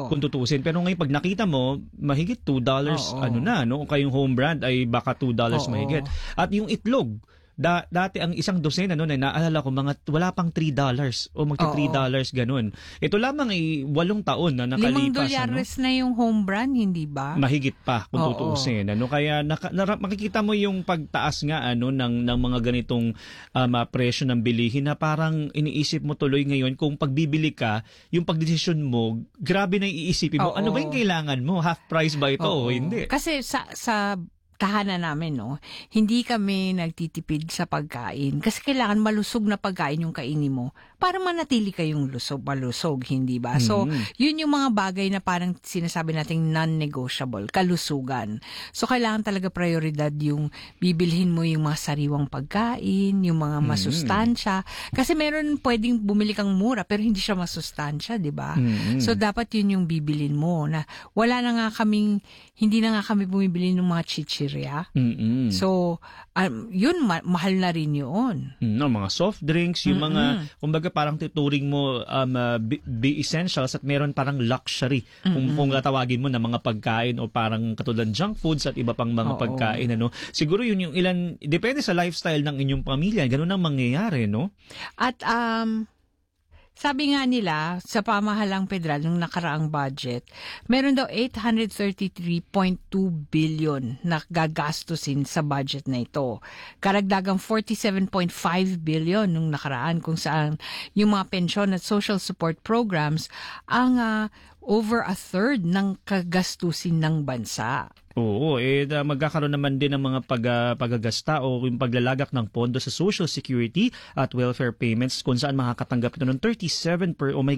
kung tutusin. Pero ngayon pag nakita mo, mahigit $2 no? O kayong home brand ay baka $2 mahigit. At yung itlog, dati ang isang dosen naalala ko wala pang $3 o magti $3 ganun. Ito lamang ay 8 taon na nakalipas. $5 na yung home brand, hindi ba? Mahigit pa kung tutuusin. Kaya makikita mo yung pagtaas nga ng mga ganitong presyo ng bilihin na parang iniisip mo tuloy ngayon kung pagbibili ka, yung pagdesisyon mo, grabe na iisipin mo. Ano ba yung kailangan mo? Half price ba ito o hindi? Kasi sa tahanan namin, hindi kami nagtitipid sa pagkain. Kasi kailangan malusog na pagkain yung kainin mo para manatili kayong malusog, hindi ba? So, yun yung mga bagay na parang sinasabi nating non-negotiable, kalusugan. So, kailangan talaga prioridad yung bibilhin mo yung mga sariwang pagkain, yung mga masustansya. Kasi meron pwedeng bumili kang mura pero hindi siya masustansya, di ba? So, dapat yun yung bibilin mo na hindi na nga kami bumibili ng mga chichirya. So, yun, mahal na rin yun. Mga soft drinks, yung mga, kumbaga parang tuturing mo be essentials at meron parang luxury kung tawagin mo na mga pagkain o parang katulad junk foods at iba pang mga pagkain. Siguro yun yung ilan, depende sa lifestyle ng inyong pamilya, ganun ang mangyayari, no? At sabi nga nila, sa pamahalang federal, nung nakaraang budget, meron daw 833.2 billion na gagastusin sa budget na ito. Karagdagang 47.5 billion nung nakaraan, kung saan yung mga pensyon at social support programs ang over a third ng kagastusin ng bansa. Oo, magkakaroon naman din ng mga paggagasta o yung paglalagak ng pondo sa Social Security at welfare payments kung saan makakatanggap ito ng 37%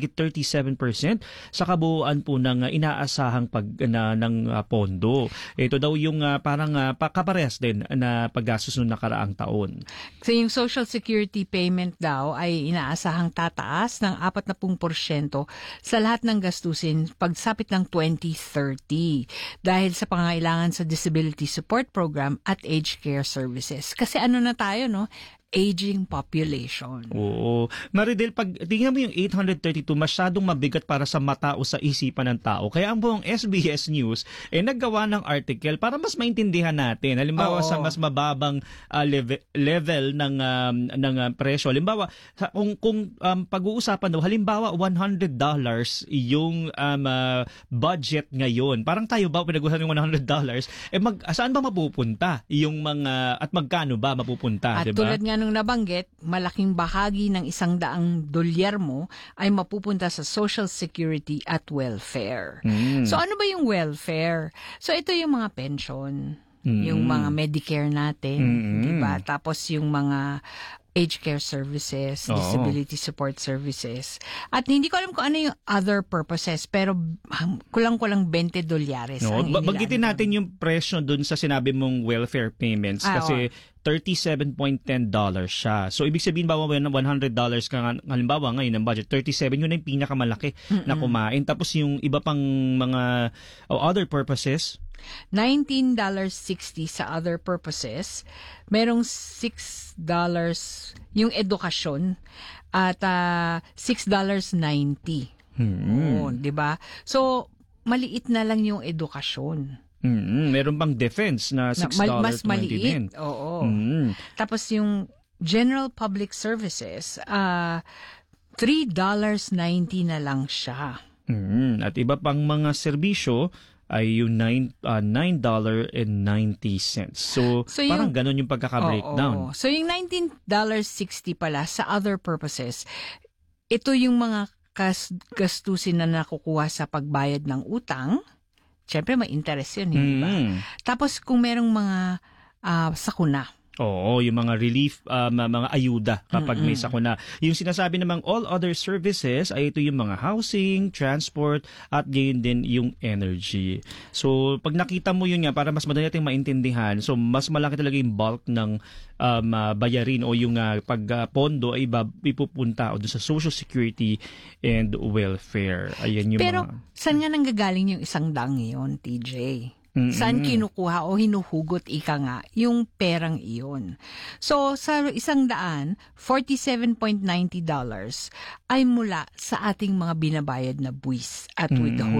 sa kabuuan po ng inaasahang ng pondo. Ito daw yung parang kaparehas din na paggastos noong nakaraang taon. So yung Social Security payment daw ay inaasahang tataas ng 40% sa lahat ng gastusin pagsapit ng 2030 dahil sa pangailangan sa disability support program at aged care services. Kasi na tayo, aging population. Oo. Maridel, pag tingnan mo yung 832, masyadong mabigat para sa mata o sa isipan ng tao. Kaya ang buong SBS News naggawa ng article para mas maintindihan natin. Halimbawa sa mas mababang level ng presyo. Halimbawa, kung pag-uusapan daw, halimbawa $100 yung budget ngayon. Parang tayo ba pinag-uusapan yung $100? Saan ba mapupunta yung mga at magkano ba mapupunta, at 'di ba? Tulad nga nung nabanggit, malaking bahagi ng $100 mo ay mapupunta sa Social Security at welfare. So ano ba yung welfare? So ito yung mga pension, yung mga Medicare natin, di ba? Tapos yung mga aged care services, disability support services. At hindi ko alam kung ano yung other purposes, pero kulang-kulang $20 ang inilaan. Banggitin natin yung presyo dun sa sinabi mong welfare payments kasi $37.10 siya. So, ibig sabihin ba $100 ka halimbawa ngayon ang budget, 37 yun yung pinakamalaki na kumain. Tapos yung iba pang mga other purposes, $19.60 sa other purposes. Merong $6 yung edukasyon at $6.90. Di ba? So, maliit na lang yung edukasyon. Meron pang defense na $6.20 mas maliit din. Oo. Tapos yung general public services, $3.90 na lang siya. At iba pang mga serbisyo ay yung $9.90. So parang ganun yung pagkaka-breakdown. So yung $19.60 pala sa other purposes, ito yung mga gastusin na nakukuha sa pagbayad ng utang. Siyempre, may interest yun, hindi ba? Tapos, kung merong mga sakuna. Oo, yung mga relief, mga ayuda kapag may sakuna. Yung sinasabi namang all other services ay ito yung mga housing, transport, at gayon din yung energy. So, pag nakita mo yun nga, para mas madali natin maintindihan, so mas malaki talaga yung bulk ng bayarin o yung pagpondo ay ipupunta o sa Social Security and welfare. Ayan yung Pero, saan nga nanggagaling yung $100 yun, TJ? Saan kinukuha o hinuhugot nga yung perang iyon? So, sa $100, $47.90 ay mula sa ating mga binabayad na buwis at withholding.